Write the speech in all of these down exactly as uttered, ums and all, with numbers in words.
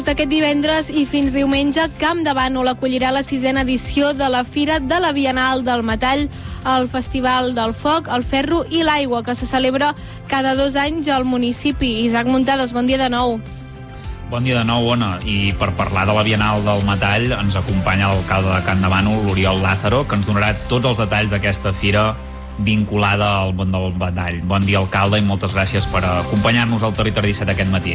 D'aquest divendres i fins diumenge, Camp de Bànol acollirà la sisena edició de la Fira de la Biennal del Metall, el Festival del Foc, el Ferro i l'Aigua, que se celebra cada dos anys al municipi. Isaac Muntades, bon dia de nou. Bon dia de nou, Ona. I per parlar de la Biennal del Metall ens acompanya l'alcalde de Camp de Bànol, l'Oriol Lázaro, que ens donarà tots els detalls d'aquesta fira vinculada al món del metall. Bon dia, alcalde, i moltes gràcies per acompanyar-nos al Territori disset aquest matí.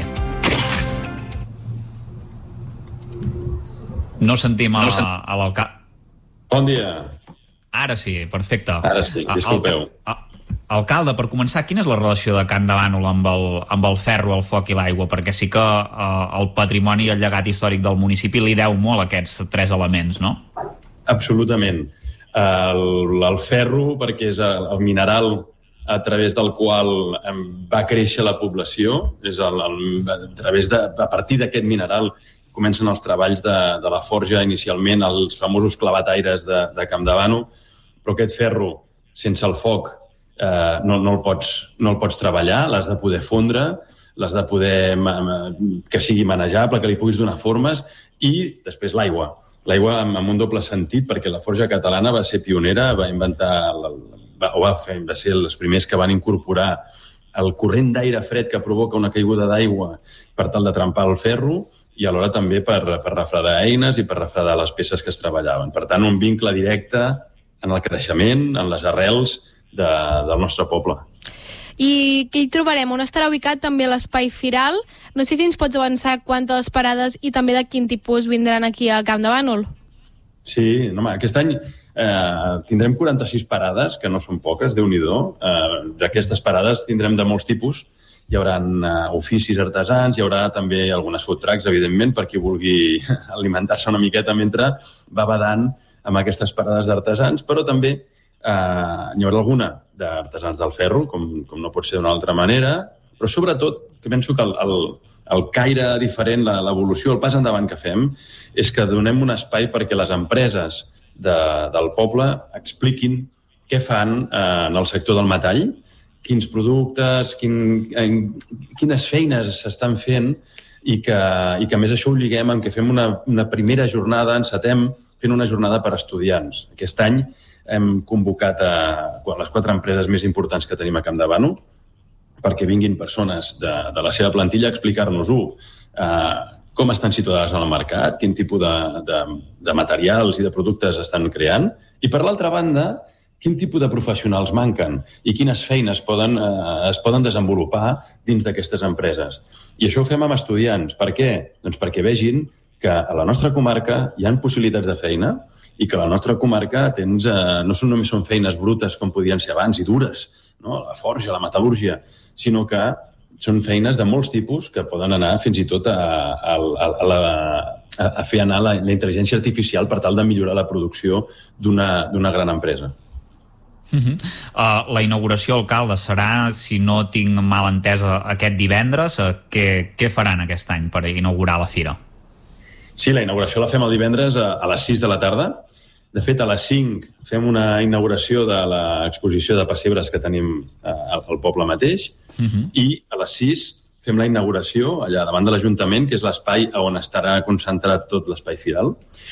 No sentim a, a l'alcalde. Bon dia. Ara sí, perfecte. Ara sí, disculpeu. Al, al, alcalde, per començar, quina és la relació de Camp de Bànol amb el, amb el ferro, el foc i l'aigua? Perquè sí que eh, el patrimoni i el llegat històric del municipi li deu molt a aquests tres elements, no? Absolutament. El, el ferro, perquè és el, el mineral a través del qual va créixer la població, és el, el, a, través de, a partir d'aquest mineral comencen els treballs de, de la forja, inicialment els famosos clavataires de, de Camp de Bànol, però aquest ferro, sense el foc, eh, no, no, el pots, no el pots treballar, l'has de poder fondre, l'has de poder que sigui manejable, que li puguis donar formes, i després l'aigua. L'aigua amb, amb un doble sentit, perquè la forja catalana va ser pionera, va inventar, va, o va, fer, va ser els primers que van incorporar el corrent d'aire fred que provoca una caiguda d'aigua per tal de trempar el ferro, i alhora també per, per refredar eines i per refredar les peces que es treballaven. Per tant, un vincle directe en el creixement, en les arrels de, del nostre poble. I què hi trobarem? On estarà ubicat també l'espai firal? No sé si ens pots avançar quantes parades i també de quin tipus vindran aquí a Camp de Bànol. Sí, no, home, aquest any eh, tindrem quaranta-sis parades, que no són poques, Déu-n'hi-do. Eh, d'aquestes parades tindrem de molts tipus. Hi haurà uh, oficis artesans, hi haurà també algunes food trucks, evidentment, per qui vulgui alimentar-se una miqueta mentre va badant amb aquestes parades d'artesans, però també uh, hi haurà alguna d'artesans del ferro, com, com no pot ser d'una altra manera, però sobretot, que penso que el, el, el caire diferent, l'evolució, el pas endavant que fem, és que donem un espai perquè les empreses de, del poble expliquin què fan uh, en el sector del metall, quins productes, quin, quines feines s'estan fent i que, i que a més això ho lliguem amb que fem una, una primera jornada, encetem fent una jornada per estudiants. Aquest any hem convocat a, a les quatre empreses més importants que tenim a Camp de Bànol perquè vinguin persones de, de la seva plantilla a explicar-nos-ho, eh, com estan situades en el mercat, quin tipus de, de, de materials i de productes estan creant, i per l'altra banda, quin tipus de professionals manquen i quines feines poden, eh, es poden desenvolupar dins d'aquestes empreses. I això ho fem amb estudiants. Per què? Doncs perquè vegin que a la nostra comarca hi ha possibilitats de feina i que a la nostra comarca tens, eh, no són només són feines brutes com podien ser abans i dures, no? La forja, la metal·lúrgia, sinó que són feines de molts tipus que poden anar fins i tot a, a, a, a la... a fer anar la, la intel·ligència artificial per tal de millorar la producció d'una, d'una gran empresa. Uh-huh. Uh, la inauguració, alcalde, serà, si no tinc mal entesa, aquest divendres. Uh, què, què faran aquest any per inaugurar la fira? Sí, la inauguració la fem el divendres a, a les sis de la tarda. De fet, a les cinc fem una inauguració de l'exposició de pessebres que tenim uh, al poble mateix, uh-huh. i a les sis fem la inauguració allà davant de l'Ajuntament, que és l'espai on estarà concentrat tot l'espai firal,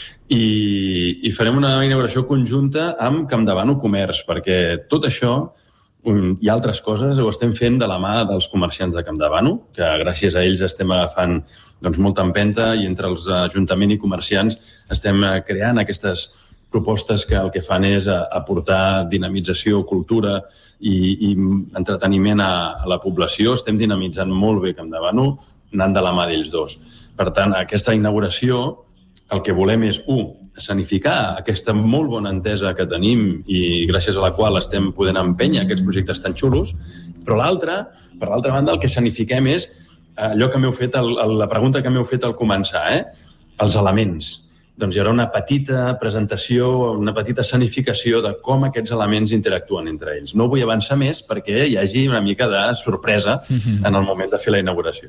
i, i farem una inauguració conjunta amb Camp de Bànol Comerç, perquè tot això um, i altres coses ho estem fent de la mà dels comerciants de Camp de Bànol, que gràcies a ells estem agafant doncs, molta empenta, i entre els Ajuntament i comerciants estem creant aquestes propostes que el que fan és aportar dinamització, cultura i, i entreteniment a, a la població. Estem dinamitzant molt bé Camp de Bànol, anant de la mà d'ells dos. Per tant, aquesta inauguració el que volem és, un, escenificar aquesta molt bona entesa que tenim i gràcies a la qual estem podent empènyer aquests projectes tan xulos, però l'altra, per l'altra banda, el que escenifiquem és allò que m'heu fet, el, el, la pregunta que m'heu fet al començar, eh? Els elements. Doncs hi haurà una petita presentació, una petita escenificació de com aquests elements interactuen entre ells. No vull avançar més perquè hi hagi una mica de sorpresa en el moment de fer la inauguració.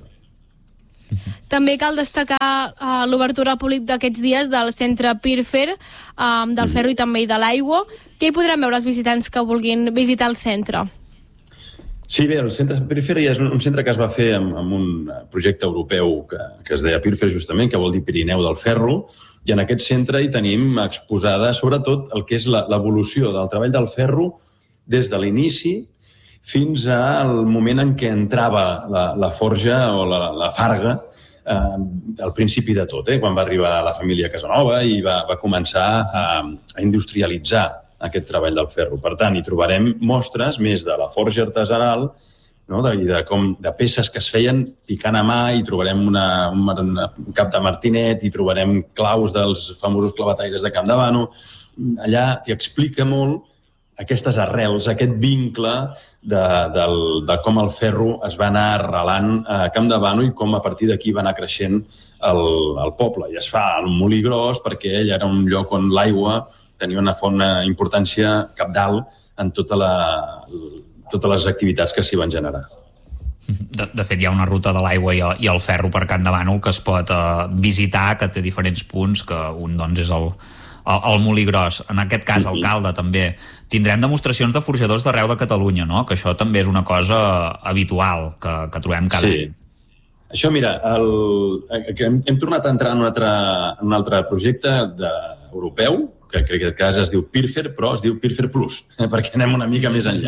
També cal destacar uh, l'obertura al públic d'aquests dies del centre Pirfer, um, del ferro i també de l'aigua. Què hi podran veure els visitants que vulguin visitar el centre? Sí, bé, el centre Pirfer ja és un, un centre que es va fer amb, amb un projecte europeu que, que es deia Pirfer, justament, que vol dir Pirineu del Ferro, i en aquest centre hi tenim exposada sobretot el que és l'evolució del treball del ferro des de l'inici fins al moment en què entrava la, la forja o la, la farga eh, al principi de tot, eh, quan va arribar la família Casanova i va, va començar a, a industrialitzar aquest treball del ferro. Per tant, hi trobarem mostres més de la forja artesanal, no? de, de, com, de peces que es feien picant a mà, i trobarem una, un, un cap de martinet, i trobarem claus dels famosos clavataires de Campdevànol. Allà t'hi explica molt aquestes arrels, aquest vincle de, del, de com el ferro es va anar arrelant a Campdevànol i com a partir d'aquí va anar creixent el, el poble. I es fa el molí gros perquè ell era un lloc on l'aigua tenia una font, una importància cabdal en tota la, totes les activitats que s'hi van generar. De, de fet, hi ha una ruta de l'aigua i, i el ferro per Campdevànol que es pot uh, visitar, que té diferents punts, que un doncs és el, el, el molí gros. En aquest cas, mm-hmm. alcalde, també. Tindrem demostracions de forjadors d'arreu de Catalunya, no? Que això també és una cosa habitual que, que trobem cada sí. any. Això, mira, el, hem, hem tornat a entrar en un altre, en un altre projecte de, europeu, que crec que en aquest cas es diu Pirfer, però es diu Pirfer Plus, perquè anem una mica més enllà.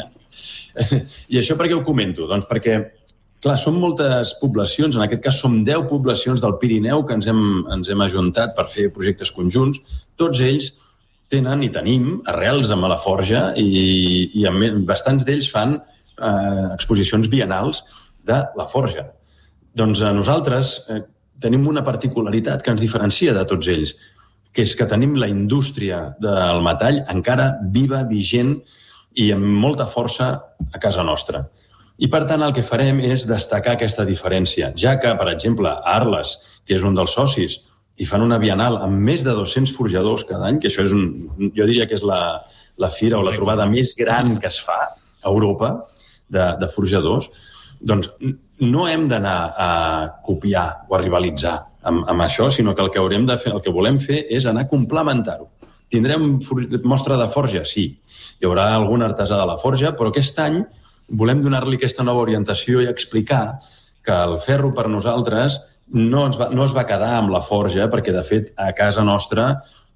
I això per què ho comento? Doncs perquè, clar, són moltes poblacions, en aquest cas som deu poblacions del Pirineu que ens hem, ens hem ajuntat per fer projectes conjunts. Tots ells tenen i tenim arrels amb la forja i, i bastants d'ells fan eh, exposicions biennals de la forja. Doncs a nosaltres eh, tenim una particularitat que ens diferencia de tots ells, que és que tenim la indústria del metall encara viva, vigent i amb molta força a casa nostra. I, per tant, el que farem és destacar aquesta diferència, ja que, per exemple, a Arles, que és un dels socis, i fan una biennal amb més de dos-cents forjadors cada any, que això és un, jo diria que és la, la fira o la trobada més gran que es fa a Europa de, de forjadors, doncs no hem d'anar a copiar o a rivalitzar amb, amb això, sinó que el que haurem de fer, el que volem fer és anar a complementar-ho. Tindrem mostra de forja? Sí. Hi haurà algun artesà de la forja, però aquest any volem donar-li aquesta nova orientació i explicar que el ferro per nosaltres no, ens va, no es va quedar amb la forja, perquè de fet a casa nostra,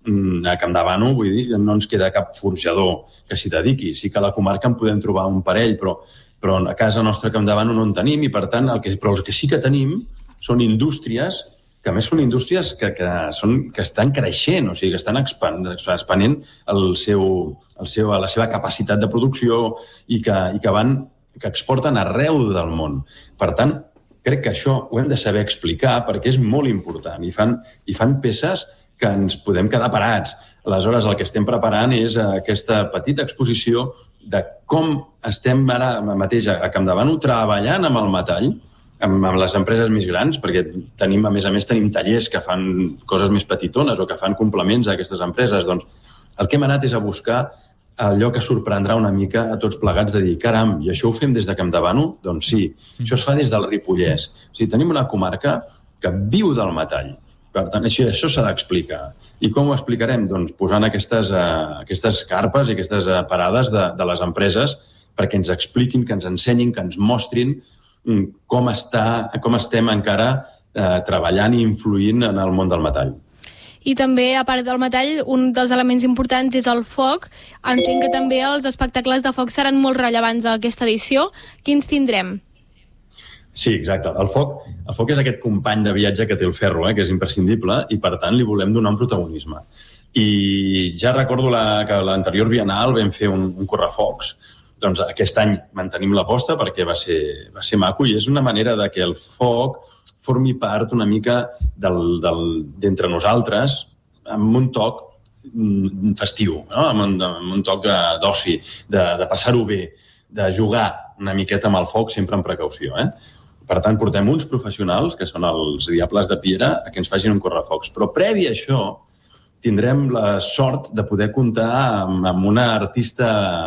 a Campdevànol, vull dir, no ens queda cap forjador que s'hi dediqui. Sí que a la comarca en podem trobar un parell, però, però a casa nostra a Campdevànol no en tenim, i per tant el que, però el que sí que tenim són indústries que a més són indústries que, que, són, que estan creixent, o sigui, que estan expanent el seu, el seu, la seva capacitat de producció i que, i que, van, que exporten arreu del món. Per tant, crec que això ho hem de saber explicar perquè és molt important i fan, i fan peces que ens podem quedar parats. Aleshores, el que estem preparant és aquesta petita exposició de com estem ara mateix a Campdevànol treballant amb el metall, amb les empreses més grans, perquè tenim, a més a més, tenim tallers que fan coses més petitones o que fan complements a aquestes empreses. Doncs el que hem anat és a buscar allò que sorprendrà una mica a tots plegats de dir, caram, i això ho fem des de Campdevànol? Doncs sí, això es fa des del Ripollès. O sigui, tenim una comarca que viu del metall. Per tant, això, això s'ha d'explicar. I com ho explicarem? Doncs posant aquestes, uh, aquestes carpes i aquestes uh, parades de, de les empreses perquè ens expliquin, que ens ensenyin, que ens mostrin com, està, com estem encara eh, treballant i influint en el món del metall. I també, a part del metall, un dels elements importants és el foc. Entenc que també els espectacles de foc seran molt rellevants a aquesta edició. Quins tindrem? Sí, exacte. El foc, el foc és aquest company de viatge que té el ferro, eh, que és imprescindible, i per tant li volem donar un protagonisme. I ja recordo la, que l'anterior Biennal vam fer un, un correfocs. Doncs aquest any mantenim l'aposta perquè va ser, va ser maco i és una manera de que el foc formi part una mica del, del, d'entre nosaltres amb un toc festiu, no? amb, un, amb un toc d'oci, de, de passar-ho bé, de jugar una miqueta amb el foc, sempre amb precaució. Eh? Per tant, portem uns professionals, que són els Diables de Piera, a que ens facin un correfocs. Però previ a això tindrem la sort de poder comptar amb, amb una artista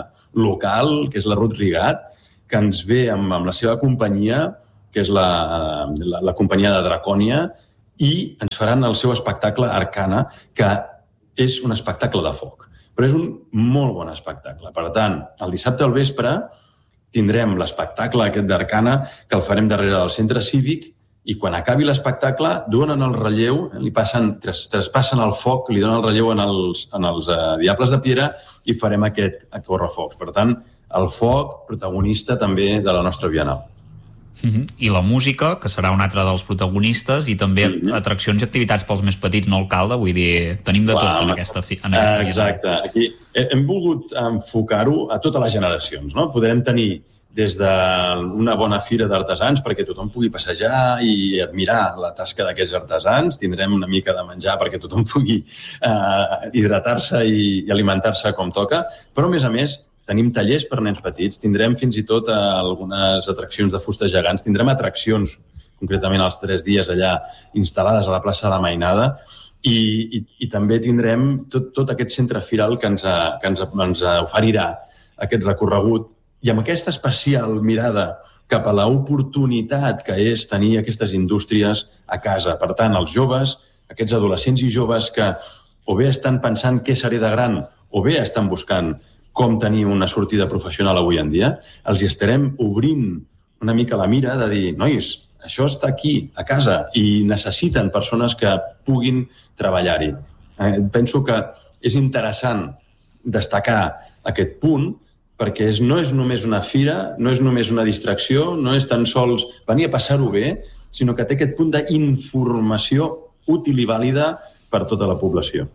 local, que és la Ruth Rigat, que ens ve amb, amb la seva companyia, que és la, la, la companyia de Dracònia, i ens faran el seu espectacle Arcana, que és un espectacle de foc. Però és un molt bon espectacle. Per tant, el dissabte al vespre tindrem l'espectacle aquest d'Arcana, que el farem darrere del centre cívic, i quan acabi l'espectacle donen el relleu, li passen, tras, traspassen el foc, li donen el relleu en els, en els uh, Diables de Piera i farem aquest a correfocs. Per tant, el foc, protagonista també de la nostra Bienal. Uh-huh. I la música, que serà un altre dels protagonistes, i també uh-huh. atraccions i activitats pels més petits, no, alcalde? Vull dir, tenim de Clar, tot en aquesta, fi, en aquesta Bienal. Exacte. Aquí hem volgut enfocar-ho a totes les generacions, no? Podrem tenir des d'una bona fira d'artesans perquè tothom pugui passejar i admirar la tasca d'aquests artesans. Tindrem una mica de menjar perquè tothom pugui eh, hidratar-se i, i alimentar-se com toca. Però, a més a més, tenim tallers per nens petits, tindrem fins i tot algunes atraccions de fustes gegants, tindrem atraccions, concretament els tres dies allà instal·lades a la plaça de la Mainada, i, i, i també tindrem tot, tot aquest centre firal que ens, que ens, ens oferirà aquest recorregut i amb aquesta especial mirada cap a l'oportunitat que és tenir aquestes indústries a casa. Per tant, els joves, aquests adolescents i joves que o bé estan pensant què seré de gran o bé estan buscant com tenir una sortida professional avui en dia, els hi estarem obrint una mica la mira de dir, nois, això està aquí, a casa, i necessiten persones que puguin treballar-hi. Eh, penso que és interessant destacar aquest punt perquè és, no és només una fira, no és només una distracció, no és tan sols venir a passar-ho bé, sinó que té aquest punt d'informació útil i vàlida per tota la població.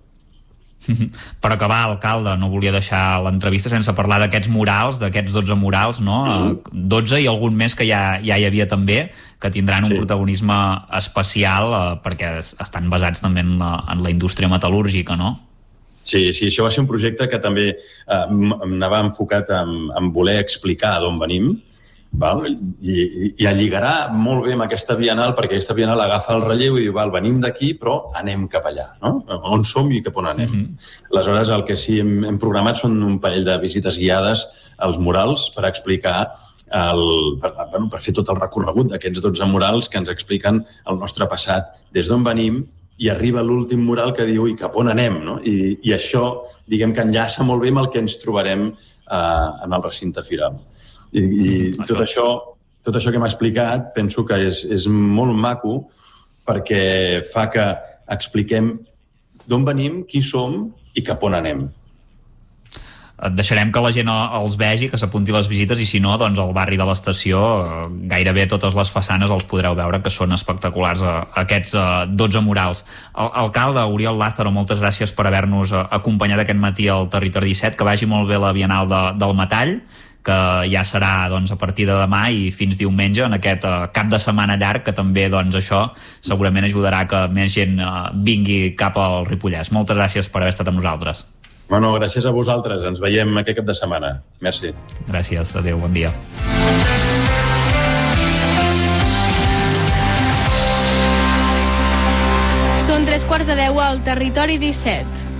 Per acabar, alcalde, no volia deixar l'entrevista sense parlar d'aquests murals, d'aquests dotze murals, no? Mm-hmm. dotze i algun més que ja, ja hi havia també, que tindran un sí. protagonisme especial eh, perquè estan basats també en la, en la indústria metal·lúrgica, no? Sí, sí, això va ser un projecte que també eh, anava enfocat en, en voler explicar d'on venim, val? I, i lligarà molt bé amb aquesta Bienal, perquè aquesta Bienal agafa el relleu i diu, val, venim d'aquí, però anem cap allà, no? On som i cap on anem. Mm-hmm. Aleshores, el que sí hem, hem programat són un parell de visites guiades als murals per explicar el, per, bueno, per fer tot el recorregut d'aquests dotze murals que ens expliquen el nostre passat, des d'on venim, i arriba l'últim mural que diu i cap on anem, no? I, i això, diguem que enllaça molt bé amb el que ens trobarem eh, en el recinte firal. I, i mm, tot, això, tot això que m'ha explicat penso que és, és molt maco perquè fa que expliquem d'on venim, qui som i cap on anem. Et deixarem que la gent els vegi, que s'apunti les visites, i si no, doncs al barri de l'estació gairebé totes les façanes els podreu veure, que són espectaculars aquests dotze murals. Alcalde Oriol Lázaro, moltes gràcies per haver-nos acompanyat aquest matí al Territori disset, que vagi molt bé la Bienal de, del Metall, que ja serà doncs, a partir de demà i fins diumenge en aquest uh, cap de setmana llarg, que també doncs, això segurament ajudarà que més gent uh, vingui cap al Ripollès. Moltes gràcies per haver estat amb nosaltres. Bueno, gràcies a vosaltres. Ens veiem aquest cap de setmana. Merci. Gràcies. Adéu, bon dia. Són tres quarts de deu al Territori disset.